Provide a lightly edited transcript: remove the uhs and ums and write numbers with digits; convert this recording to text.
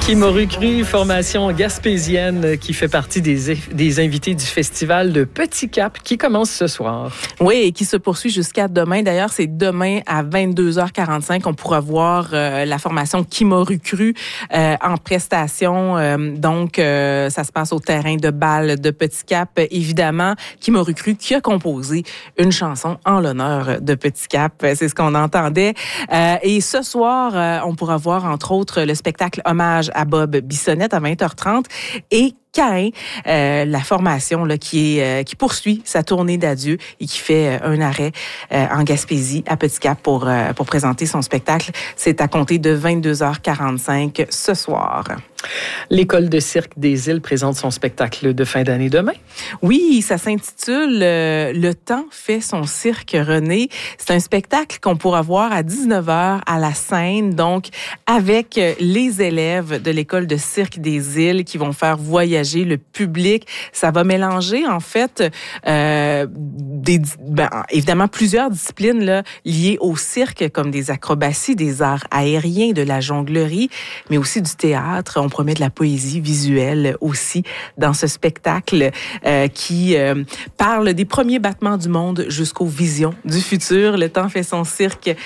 Qui m'aurait cru, formation gaspésienne qui fait partie des invités du festival de Petit Cap qui commence ce soir. Oui, et qui se poursuit jusqu'à demain. D'ailleurs, c'est demain à 22h45. On pourra voir la formation Qui m'aurait cru en prestation. Donc, ça se passe au terrain de balle de Petit Cap. Évidemment, Qui m'aurait cru qui a composé une chanson en l'honneur de Petit Cap. C'est ce qu'on entendait. Et ce soir, on pourra voir, entre autres, le spectacle Hommage à Bob Bissonnette à 20h30 et Caïn, la formation là, qui poursuit sa tournée d'adieu et qui fait un arrêt en Gaspésie à Petit Cap pour présenter son spectacle. C'est à compter de 22h45 ce soir. L'École de cirque des îles présente son spectacle de fin d'année demain. Oui, ça s'intitule Le temps fait son cirque, René. C'est un spectacle qu'on pourra voir à 19h à la scène, donc avec les élèves de l'École de cirque des îles qui vont faire voyager le public. Ça va mélanger, en fait, évidemment, plusieurs disciplines là, liées au cirque, comme des acrobaties, des arts aériens, de la jonglerie, mais aussi du théâtre. On promet de la poésie visuelle aussi dans ce spectacle qui parle des premiers battements du monde jusqu'aux visions du futur. Le temps fait son cirque.